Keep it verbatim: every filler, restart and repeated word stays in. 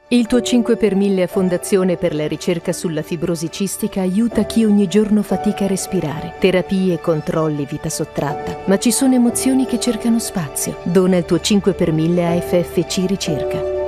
Il tuo cinque per mille a Fondazione per la ricerca sulla fibrosi cistica aiuta chi ogni giorno fatica a respirare. Terapie, controlli, vita sottratta. Ma ci sono emozioni che cercano spazio. Dona il tuo cinque per mille a F F C Ricerca.